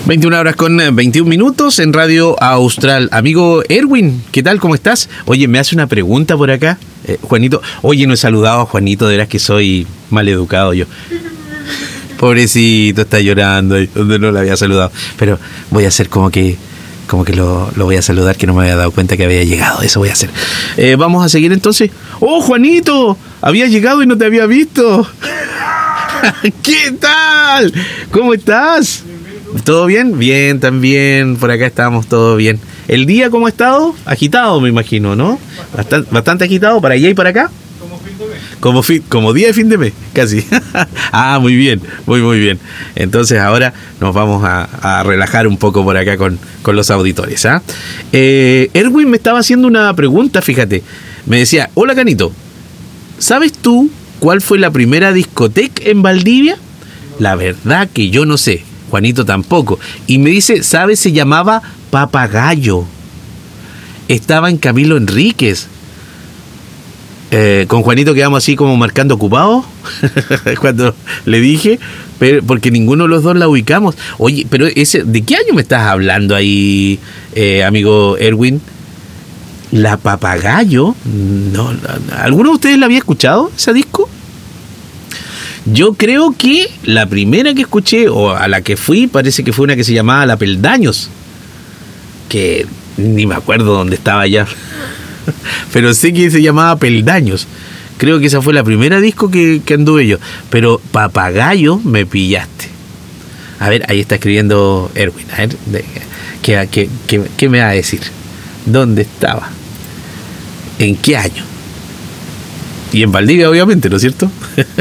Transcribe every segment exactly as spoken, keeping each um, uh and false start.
veintiuna horas con veintiún minutos en Radio Austral. Amigo Erwin, ¿qué tal? ¿Cómo estás? Oye, me hace una pregunta por acá, eh, Juanito. Oye, no he saludado a Juanito, de veras que soy mal educado yo. Pobrecito, está llorando, donde no lo había saludado. Pero voy a hacer como que como que lo, lo voy a saludar, que no me había dado cuenta que había llegado. Eso voy a hacer. Eh, vamos a seguir entonces. ¡Oh, Juanito! Había llegado y no te había visto. ¿Qué tal? ¿Cómo estás? ¿Todo bien? Bien, también. Por acá estamos, todo bien. ¿El día cómo ha estado? Agitado, me imagino, ¿no? Bastante, bastante agitado para allá y para acá. Como fin de mes. Como, fin, como día de fin de mes, casi. Ah, muy bien, muy, muy bien. Entonces ahora nos vamos a, a relajar un poco por acá con, con los auditores. ¿ah? Eh, Erwin me estaba haciendo una pregunta, fíjate. Me decía, hola Canito, ¿sabes tú cuál fue la primera discoteca en Valdivia? La verdad que yo no sé. Juanito tampoco. Y me dice, ¿sabes? Se llamaba Papagayo. Estaba en Camilo Enríquez. Eh, con Juanito quedamos así como marcando ocupados cuando le dije, pero, porque ninguno de los dos la ubicamos. Oye, pero ese, ¿de qué año me estás hablando ahí, eh, amigo Erwin? La Papagayo. No, no, ¿alguno de ustedes la había escuchado, ese disco? Yo creo que la primera que escuché, o a la que fui, parece que fue una que se llamaba La Peldaños, que ni me acuerdo dónde estaba ya, pero sé que se llamaba Peldaños. Creo que esa fue la primera disco que, que anduve yo. Pero Papagayo, me pillaste. A ver, ahí está escribiendo Erwin. A ver, de, ¿qué, qué, qué, ¿qué me va a decir? ¿Dónde estaba? ¿En qué año? Y en Valdivia, obviamente, ¿no es cierto?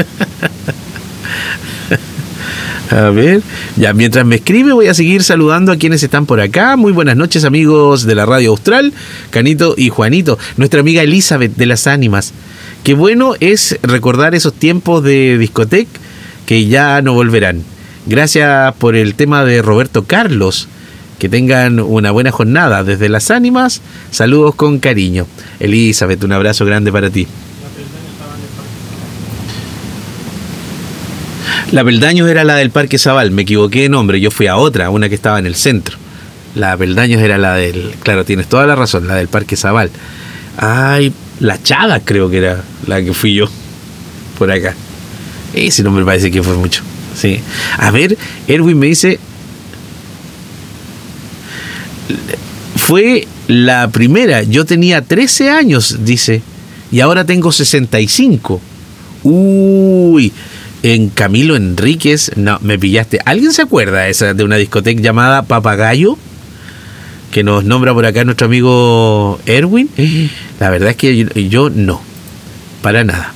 A ver, ya mientras me escribe voy a seguir saludando a quienes están por acá. Muy buenas noches, amigos de la Radio Austral, Canito y Juanito. Nuestra amiga Elizabeth de Las Ánimas. Qué bueno es recordar esos tiempos de discoteca que ya no volverán. Gracias por el tema de Roberto Carlos. Que tengan una buena jornada desde Las Ánimas. Saludos con cariño. Elizabeth, un abrazo grande para ti. La Peldaños era la del Parque Zabal, me equivoqué de nombre, yo fui a otra, una que estaba en el centro. La Peldaños era la del, claro, tienes toda la razón, la del Parque Zabal. Ay, La Chaga creo que era la que fui yo, por acá. Ese nombre parece que fue mucho, sí. A ver, Erwin me dice, fue la primera, yo tenía trece años, dice, y ahora tengo sesenta y cinco. Uy... En Camilo Enríquez, no, me pillaste. ¿Alguien se acuerda esa de una discoteca llamada Papagayo? Que nos nombra por acá nuestro amigo Erwin. La verdad es que yo, yo no, para nada.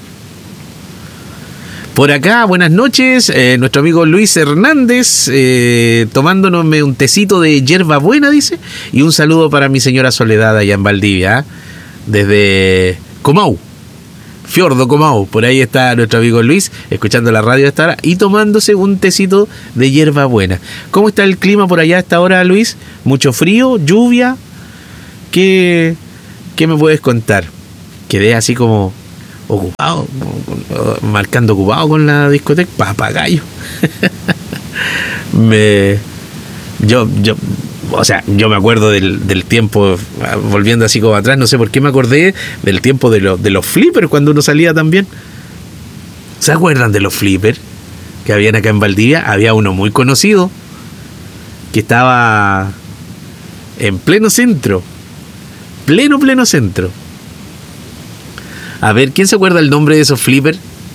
Por acá, buenas noches, eh, nuestro amigo Luis Hernández, eh, tomándonos un tecito de hierba buena, dice. Y un saludo para mi señora Soledad allá en Valdivia, ¿eh? Desde Comau. Fiordo Comau, por ahí está nuestro amigo Luis, escuchando la radio a esta hora y tomándose un tecito de hierba buena. ¿Cómo está el clima por allá a esta hora, Luis? ¿Mucho frío? ¿Lluvia? ¿Qué, qué me puedes contar? Quedé así como ocupado, marcando ocupado con la discoteca. Papagayo. me, yo, yo... O sea, yo me acuerdo del, del tiempo, volviendo así como atrás, no sé por qué me acordé del tiempo de, lo, de los flippers cuando uno salía también. ¿Se acuerdan de los flippers que habían acá en Valdivia? Había uno muy conocido que estaba en pleno centro, pleno, pleno centro. A ver, ¿quién se acuerda el nombre de esos flippers?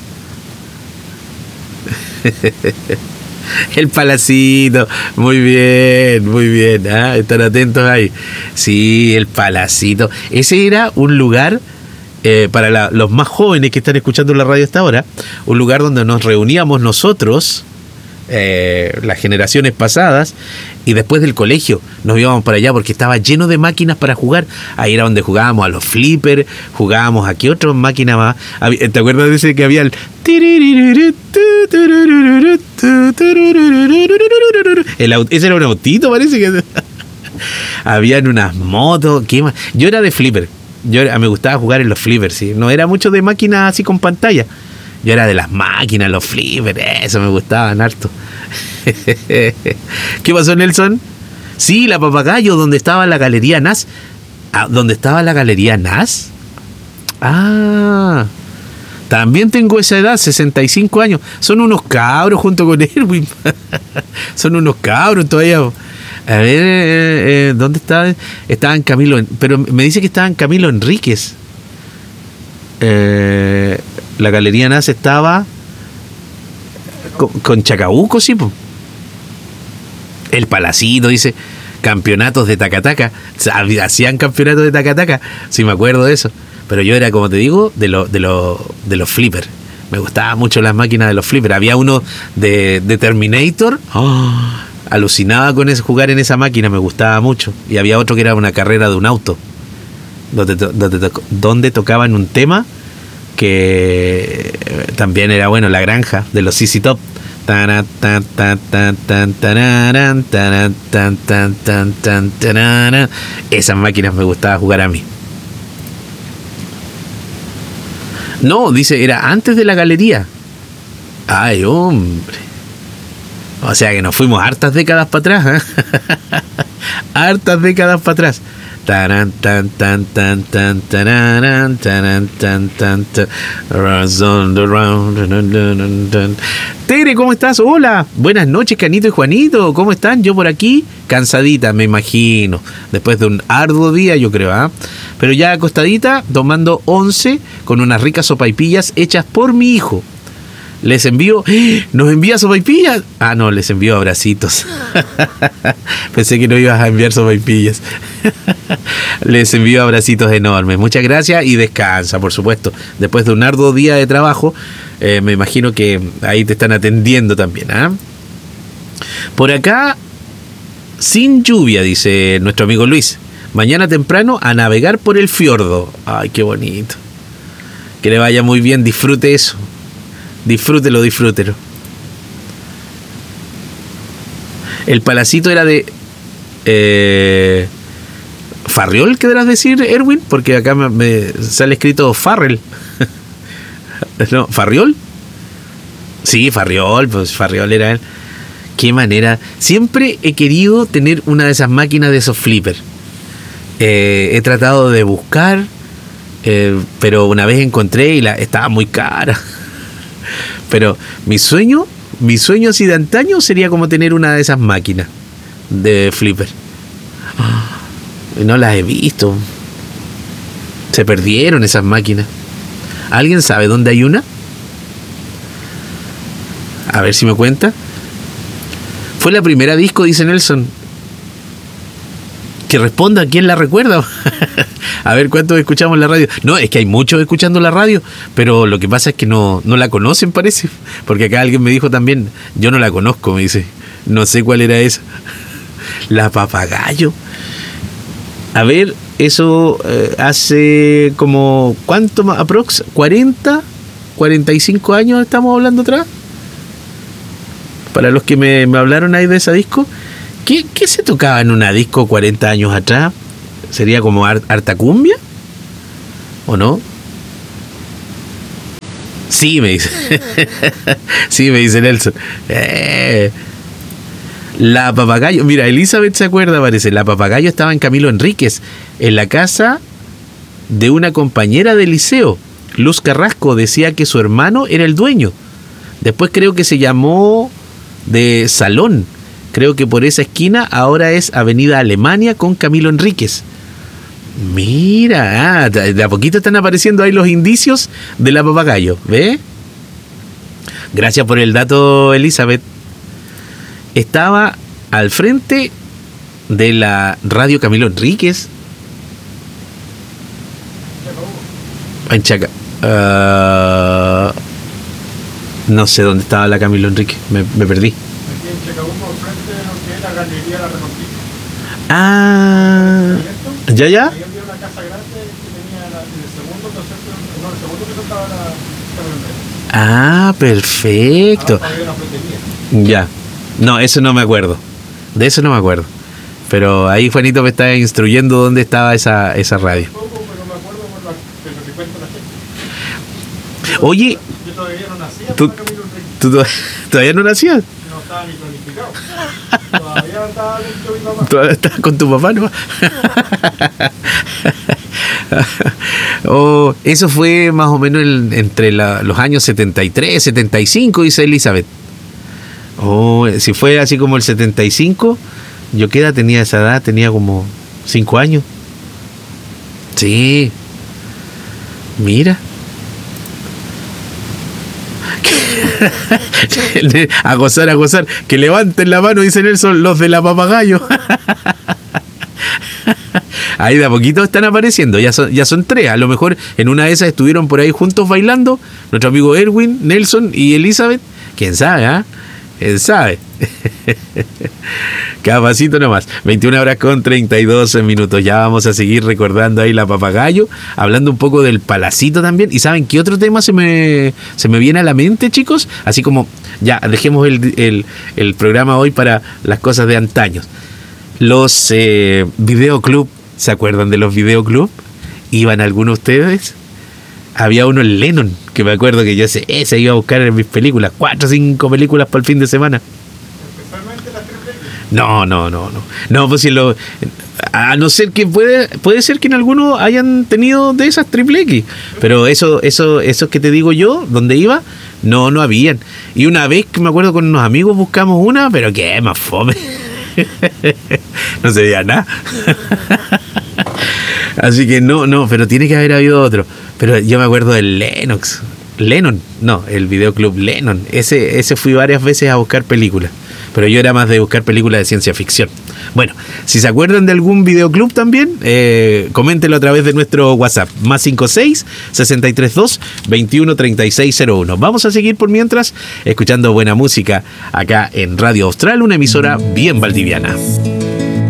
El Palacito, muy bien, muy bien, ¿eh? Están atentos ahí. Sí, el Palacito. Ese era un lugar, eh, para la, los más jóvenes que están escuchando la radio hasta ahora, un lugar donde nos reuníamos nosotros, eh, las generaciones pasadas, y después del colegio nos íbamos para allá porque estaba lleno de máquinas para jugar. Ahí era donde jugábamos a los flippers, jugábamos a qué otras máquinas más. ¿Te acuerdas de ese que había el... el ese era un autito, parece que... Habían unas motos, ¿qué más? Yo era de flipper. Yo era, me gustaba jugar en los flippers, ¿sí? No era mucho de máquinas así con pantalla. Yo era de las máquinas, los flippers, eso me gustaban harto. ¿Qué pasó, Nelson? Sí, la Papagayo, donde estaba la Galería N A S. Ah, ¿dónde estaba la Galería N A S? Ah, también tengo esa edad, sesenta y cinco años. Son unos cabros junto con Erwin. Son unos cabros todavía. A ver, eh, eh, ¿dónde estaba? Estaban Camilo, pero me dice que estaban Camilo Enríquez. Eh, la Galería N A S estaba con, con Chacabuco, sí, po. El Palacito, dice, campeonatos de tacataca. Hacían campeonatos de tacataca, si me acuerdo de eso. Pero yo era, como te digo, de los de los de los flippers. Me gustaban mucho las máquinas de los flippers. Había uno de, de Terminator. Oh, alucinaba con eso, jugar en esa máquina, me gustaba mucho. Y había otro que era una carrera de un auto, donde, donde, donde tocaban un tema que también era bueno, La Granja, de los Z Z Top. Esas máquinas me gustaba jugar a mí. No, dice, era antes de la galería. Ay, hombre. O sea que nos fuimos hartas décadas para atrás, ¿eh? Hartas décadas para atrás. Taran, tan, tan, tan, tan, taran, taran, tan, tan, tan. Tere, ¿cómo estás? Hola, buenas noches, Canito y Juanito. ¿Cómo están? Yo por aquí, cansadita, me imagino. Después de un arduo día, yo creo, ¿ah? ¿eh? Pero ya acostadita, tomando once con unas ricas sopaipillas hechas por mi hijo. Les envío... ¿Nos envía sopaipillas? Ah, no, les envío abracitos. Pensé que no ibas a enviar sopaipillas. Les envío abracitos enormes. Muchas gracias y descansa, por supuesto. Después de un arduo día de trabajo, eh, me imagino que ahí te están atendiendo también, ¿ah? ¿eh? Por acá, sin lluvia, dice nuestro amigo Luis. Mañana temprano a navegar por el fiordo. Ay, qué bonito. Que le vaya muy bien, disfrute eso. Disfrútelo, disfrútelo. El Palacito era de... Eh, ¿Farriol querrás decir, Erwin? Porque acá me, me sale escrito Farrell. ¿No? ¿Farriol? Sí, Farriol, pues Farriol era él. Qué manera. Siempre he querido tener una de esas máquinas de esos flippers. Eh, he tratado de buscar, eh, pero una vez encontré y la estaba muy cara. Pero mi sueño, mi sueño así de antaño sería como tener una de esas máquinas de flipper. No las he visto. Se perdieron esas máquinas. ¿Alguien sabe dónde hay una? A ver si me cuenta. Fue la primera disco, dice Nelson. Que responda, ¿quién la recuerda? A ver cuántos escuchamos la radio. No, es que hay muchos escuchando la radio, pero lo que pasa es que no, no la conocen, parece. Porque acá alguien me dijo también, yo no la conozco, me dice. No sé cuál era esa. La Papagayo. A ver, eso eh, hace como, ¿cuánto más? Aprox, cuarenta, cuarenta y cinco años estamos hablando atrás. Para los que me, me hablaron ahí de esa disco. ¿Qué, ¿Qué se tocaba en una disco cuarenta años atrás? ¿Sería como harta cumbia? ¿O no? Sí, me dice. Sí, me dice Nelson. Eh. La Papagayo. Mira, Elizabeth se acuerda, parece. La Papagayo estaba en Camilo Enríquez, en la casa de una compañera de liceo. Luz Carrasco decía que su hermano era el dueño. Después creo que se llamó de Salón. Creo que por esa esquina ahora es Avenida Alemania con Camilo Enríquez. Mira, ah, de a poquito están apareciendo ahí los indicios de la Papagayo, ¿ve? Gracias por el dato, Elizabeth. Estaba al frente de la radio Camilo Enríquez. En Chaca. Uh, no sé dónde estaba la Camilo Enríquez, me, me perdí. Ah, ya, ya. Ahí había una casa grande que tenía la, en el segundo, tercer, no, el segundo piso estaba la... Ah, perfecto. Ya. No, eso no me acuerdo. De eso no me acuerdo. Pero ahí Juanito me está instruyendo dónde estaba esa, esa radio. Oye, yo todavía no nacía. ¿Tú, ¿tú todavía no nacías? No, estaba ni planificado. Todavía estaba con mi papá. ¿Todavía estás con tu papá, no? Oh, eso fue más o menos el, entre la, los años setenta y tres, setenta y cinco, dice Elizabeth. Oh, si fue así como el setenta y cinco, ¿yo qué edad tenía esa edad? Tenía como cinco años. Sí. Mira. A gozar, a gozar. Que levanten la mano, dice Nelson, los de la Papagayo. Ahí de a poquito están apareciendo. Ya son, ya son tres. A lo mejor en una de esas estuvieron por ahí juntos bailando. Nuestro amigo Erwin, Nelson y Elizabeth. ¿Quién sabe, ah? ¿eh? ¿Quién sabe? Capacito nomás. veintiuna horas con treinta y dos minutos. Ya vamos a seguir recordando ahí la Papagayo, hablando un poco del Palacito también. ¿Y saben qué otro tema se me, se me viene a la mente, chicos? Así como, ya, dejemos el, el, el programa hoy para las cosas de antaño. Los eh, videoclub, ¿se acuerdan de los videoclub? ¿Iban algunos de ustedes? Había uno en Lennon, que me acuerdo que yo ese, ese iba a buscar en mis películas, cuatro o cinco películas para el fin de semana. Especialmente las triple X. No, no, no, no. No, pues si lo. A no ser que puede, puede ser que en algunos hayan tenido de esas triple X. Pero eso, eso, eso que te digo yo, donde iba, no, no habían. Y una vez que me acuerdo con unos amigos buscamos una, pero que más fome. No se veía nada. Así que no, no, pero tiene que haber habido otro. Pero yo me acuerdo del Lennox. Lennon, no, el videoclub Lennon. Ese, ese fui varias veces a buscar películas. Pero yo era más de buscar películas de ciencia ficción. Bueno, si se acuerdan de algún videoclub también, eh, coméntenlo a través de nuestro WhatsApp. Más cincuenta y seis, sesenta y tres dos, veintiuno treinta y seis cero uno. Vamos a seguir por mientras escuchando buena música acá en Radio Austral, una emisora bien valdiviana.